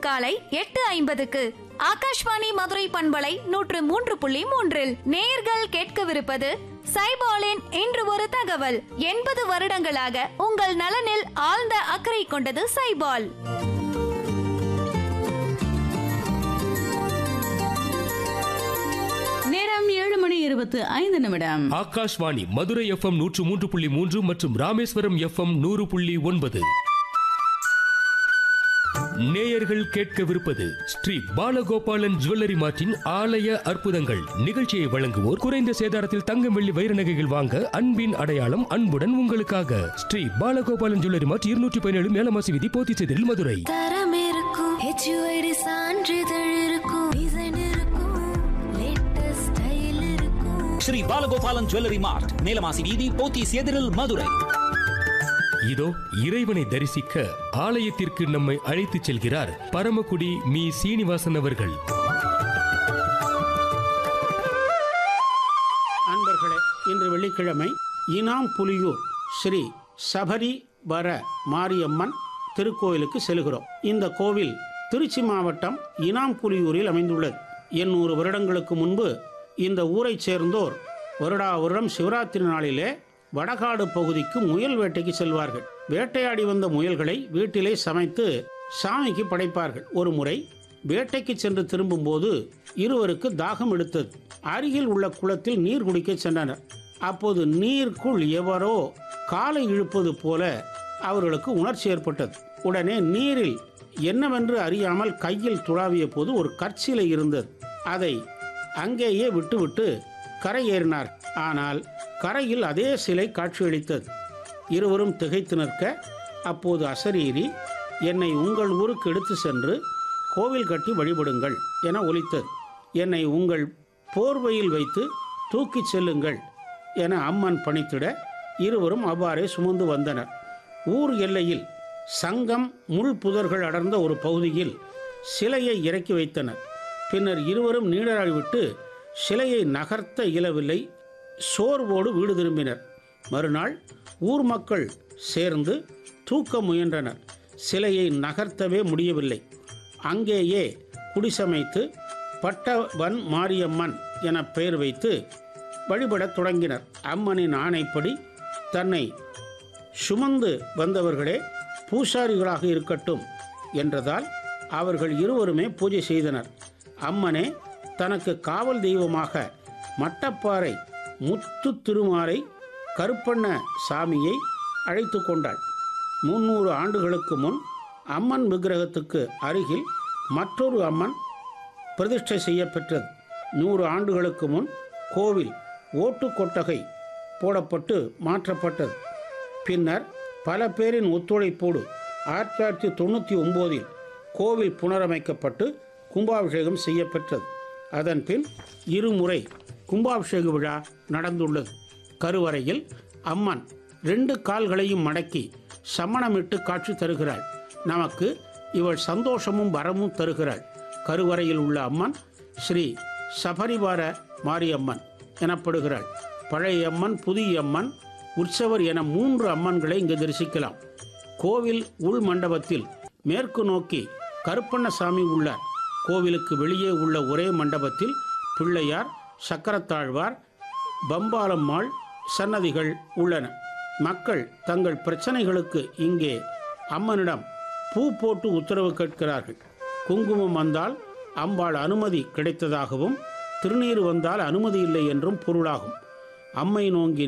காலை 8:50க்கு ஆகாஷ்வாணி மதுரை பண்பலை 103.3 நேயர்கள் கேட்கவிருப்பது சைபாலின் இன்று ஒரு தகவல். 80 வருடங்களாக உங்கள் நலனில் ஆழ்ந்த அக்கறை கொண்டது சைபால். நேரம் 7:25. ஆகாஷ்வாணி மதுரை FM 103.3 மற்றும் ராமேஸ்வரம் FM 100.9. நேயர்கள் கேட்கவிருப்பது ஸ்ரீ பாலகோபாலன் ஜுவல்லரி மார்ட்டின் ஆலய அற்புதங்கள். நிகழ்ச்சியை வழங்குவோர் குறைந்த சேதாரத்தில் தங்கம் வெள்ளி வைர நகைகள் வாங்க அன்பின் அடையாளம் அன்புடன் உங்களுக்காக ஸ்ரீ பாலகோபாலன் ஜுவல்லரி மார்ட் 217 மேலமாசி வீதி போத்திச்சேரியில் மதுரை. தரம் இருக்கும், HUID சான்றிதழ் இருக்கும், டிசைன் இருக்கும், லேட்டஸ்ட் ஸ்டைல் இருக்கும். ஸ்ரீ பாலகோபாலன் ஜுவல்லரி மார்ட், மேலமாசி வீதி, போத்திச்சேரியில் மதுரை. இதோ இறைவனை தரிசிக்க ஆலயத்திற்கு நம்மை அழைத்துச் செல்கிறார் பரமக்குடி மீ சீனிவாசன் அவர்கள். அன்பர்களே, இன்று வெள்ளிக்கிழமை இனாம் புலியூர் ஸ்ரீ சபரி வர மாரியம்மன் திருக்கோயிலுக்கு செல்கிறோம். இந்த கோவில் திருச்சி மாவட்டம் இனாம் புலியூரில் அமைந்துள்ளது. 800 வருடங்களுக்கு முன்பு இந்த ஊரைச் சேர்ந்தோர் வருடா வருடம் சிவராத்திரி நாளிலே வடகாடு பகுதிக்கு முயல் வேட்டைக்கு செல்வார்கள். வேட்டையாடி வந்த முயல்களை வீட்டிலே சமைத்து சாமிக்கு படைப்பார்கள். ஒரு முறை வேட்டைக்கு சென்று திரும்பும் போது இருவருக்கு தாகம் எடுத்தது. அருகில் உள்ள குளத்தில் நீர் குடிக்க சென்றனர். அப்போது நீருக்குள் எவரோ காலை இழுப்பது போல அவர்களுக்கு உணர்ச்சி ஏற்பட்டது. உடனே நீரில் என்னவென்று அறியாமல் கையில் துளாவிய போது ஒரு கற்சிலை இருந்தது. அதை அங்கேயே விட்டுவிட்டு கரையேறினார். ஆனால் கரையில் அதே சிலை காட்சியளித்தது. இருவரும் திகைத்து நிற்க, அப்போது அசரீரி, என்னை உங்கள் ஊருக்கு எடுத்து சென்று கோவில் கட்டி வழிபடுங்கள் என ஒலித்தது. என்னை உங்கள் போர்வையில் வைத்து தூக்கிச் செல்லுங்கள் என அம்மன் பணித்திட இருவரும் அவ்வாறே சுமந்து வந்தனர். ஊர் எல்லையில் சங்கம் முள் புதர்கள் அடர்ந்த ஒரு பகுதியில் சிலையை இறக்கி வைத்தனர். பின்னர் இருவரும் நீராடி விட்டு சிலையை நகர்த்த இயலவில்லை. சோர்வோடு வீடு திரும்பினர். மறுநாள் ஊர் மக்கள் சேர்ந்து தூக்க முயன்றனர். சிலையை நகர்த்தவே முடியவில்லை. அங்கேயே குடிசமைத்து பட்டவன் மாரியம்மன் என பெயர் வைத்து வழிபடத் தொடங்கினர். அம்மனின் ஆணைப்படி தன்னை சுமந்து வந்தவர்களே பூசாரிகளாக இருக்கட்டும் என்றதால் அவர்கள் இருவருமே பூஜை செய்தனர். அம்மனே தனக்கு காவல் தெய்வமாக மட்டப்பாறை முத்து திருமாலை கருப்பண்ண சாமியை அழைத்து கொண்டாள். 300 ஆண்டுகளுக்கு முன் அம்மன் விக்கிரகத்துக்கு அருகில் மற்றொரு அம்மன் பிரதிஷ்டை செய்யப்பெற்றது. 100 ஆண்டுகளுக்கு முன் கோவில் ஓட்டு கொட்டகை போடப்பட்டு மாற்றப்பட்டது. பின்னர் பல பேரின் ஒத்துழைப்போடு 1999 கோவில் புனரமைக்கப்பட்டு கும்பாபிஷேகம் செய்யப்பெற்றது. அதன் பின் இருமுறை கும்பாபிஷேக விழா நடந்துள்ளது. கருவறையில் அம்மன் 2 கால்களையும் மடக்கி சமணமிட்டு காட்சி தருகிறாள். நமக்கு இவள் சந்தோஷமும் வரமும் தருகிறாள். கருவறையில் உள்ள அம்மன் ஸ்ரீ சபரிவார மாரியம்மன் எனப்படுகிறாள். பழைய அம்மன், புதிய அம்மன், உற்சவர் என 3 அம்மன்களை இங்கு தரிசிக்கலாம். கோவில் உள் மண்டபத்தில் மேற்கு நோக்கி கருப்பண்ணசாமி உள்ளார். கோவிலுக்கு வெளியே உள்ள ஒரே மண்டபத்தில் பிள்ளையார், சக்கரத்தாழ்வார், பம்பாலம்மாள் சன்னதிகள் உள்ளன. மக்கள் தங்கள் பிரச்சனைகளுக்கு இங்கே அம்மனிடம் பூ போட்டு உத்தரவு கேட்கிறார்கள். குங்குமம் வந்தால் அம்பாள் அனுமதி கிடைத்ததாகவும், திருநீர் வந்தால் அனுமதி இல்லை என்றும் பொருளாகும். அம்மை நோங்கி